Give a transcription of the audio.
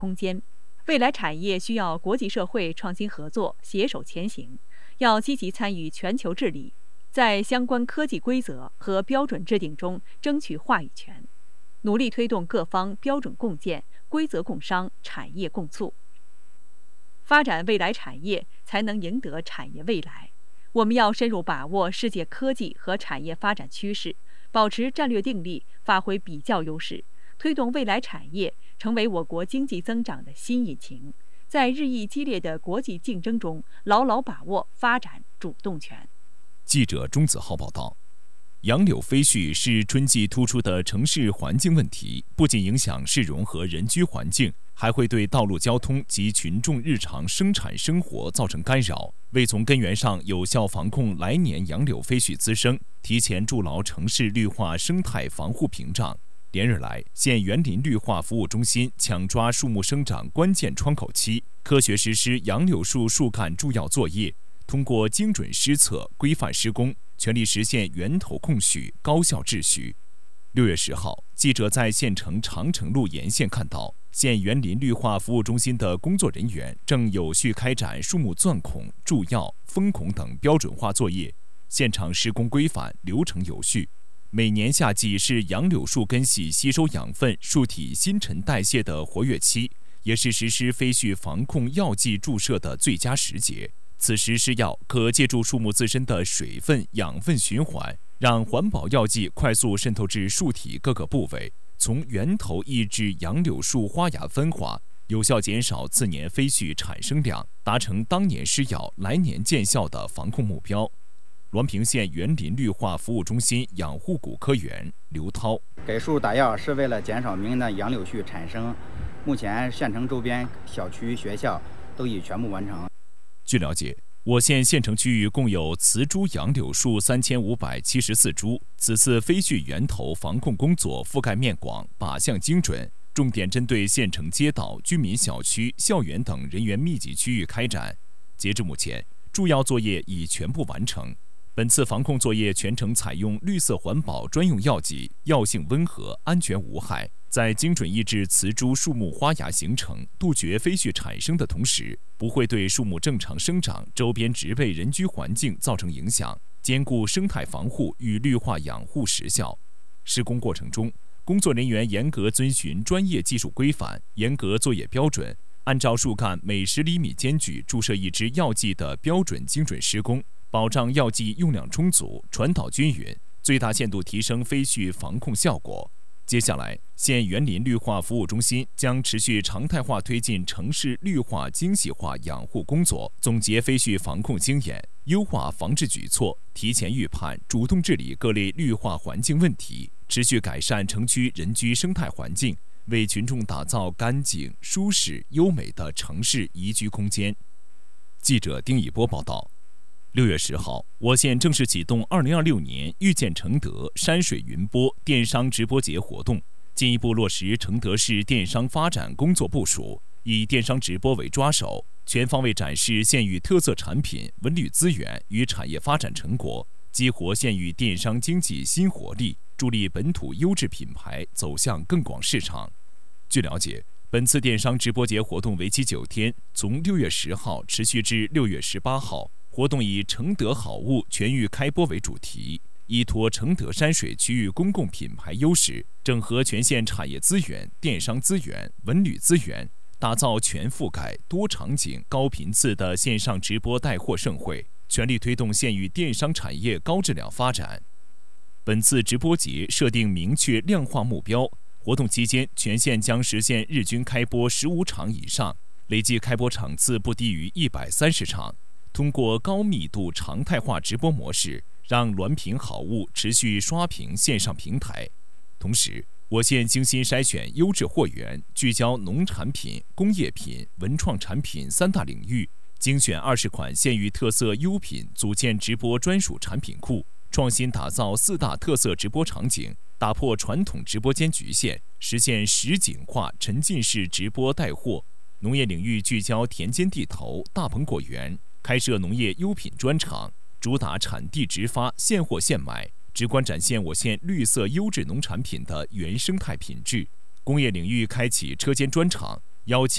空间。未来产业需要国际社会创新合作，携手前行，要积极参与全球治理，在相关科技规则和标准制定中争取话语权，努力推动各方标准共建、规则共商、产业共促。发展未来产业，才能赢得产业未来。我们要深入把握世界科技和产业发展趋势，保持战略定力，发挥比较优势，推动未来产业成为我国经济增长的新引擎，在日益激烈的国际竞争中牢牢把握发展主动权。 记者钟子浩报道。杨柳飞絮是春季突出的城市环境问题，不仅影响市容和人居环境，还会对道路交通及群众日常生产生活造成干扰。为从根源上有效防控来年杨柳飞絮滋生，提前筑牢城市绿化生态防护屏障，连日来，县园林绿化服务中心抢抓树木生长关键窗口期，科学实施杨柳树树干助药作业，通过精准施策、规范施工，全力实现源头控序、高效治序。6月10号，记者在县城长城路沿线看到，县园林绿化服务中心的工作人员正有序开展树木钻孔、助药、封孔等标准化作业，现场施工规范，流程有序。每年夏季是杨柳树根系吸收养分、树体新陈代谢的活跃期，也是实施飞絮防控药剂注射的最佳时节。此时施药可借助树木自身的水分、养分循环，让环保药剂快速渗透至树体各个部位，从源头抑制杨柳树花芽分化，有效减少次年飞絮产生量，达成当年施药、来年见效的防控目标。滦平县园林绿化服务中心养护骨科员刘涛： 给树打药是为了减少明年的杨柳絮产生，目前县城周边小区、学校都已全部完成。 据了解，我县县城区域共有雌株杨柳树3574株。此次飞絮源头防控工作覆盖面广，靶向精准，重点针对县城街道、居民小区、校园等人员密集区域开展。截至目前，助药作业已全部完成。本次防控作业全程采用绿色环保专用药剂，药性温和，安全无害。在精准抑制雌株树木花芽形成、杜绝飞絮产生的同时，不会对树木正常生长、周边植被人居环境造成影响，兼顾生态防护与绿化养护实效。施工过程中，工作人员严格遵循专业技术规范，严格作业标准，按照树干每10厘米间距注射1支药剂的标准精准施工，保障药剂用量充足、传导均匀，最大限度提升飞絮防控效果。接下来，县园林绿化服务中心将持续常态化推进城市绿化精细化养护工作，总结飞絮防控经验，优化防治举措，提前预判、主动治理各类绿化环境问题，持续改善城区人居生态环境，为群众打造干净、舒适、优美的城市宜居空间。记者丁以波报道。6月10号，我县正式启动2026年遇见承德山水云播电商直播节活动，进一步落实承德市电商发展工作部署，以电商直播为抓手，全方位展示县域特色产品、文旅资源与产业发展成果，激活县域电商经济新活力，助力本土优质品牌走向更广市场。据了解，本次电商直播节活动为期9天，从6月10号持续至6月18号。活动以承德好物全域开播为主题，依托承德山水区域公共品牌优势，整合全县产业资源、电商资源、文旅资源，打造全覆盖、多场景、高频次的线上直播带货盛会，全力推动县域电商产业高质量发展。本次直播节设定明确量化目标，活动期间全县将实现日均开播15场以上，累计开播场次不低于130场。通过高密度常态化直播模式，让滦平好物持续刷屏线上平台。同时，我县精心筛选优质货源，聚焦农产品、工业品、文创产品3大领域，精选20款县域特色优品，组建直播专属产品库，创新打造4大特色直播场景，打破传统直播间局限，实现实景化沉浸式直播带货。农业领域聚焦田间地头、大棚果园，开设农业优品专场，主打产地直发、现货现买，直观展现我县绿色优质农产品的原生态品质。工业领域开启车间专场， 邀请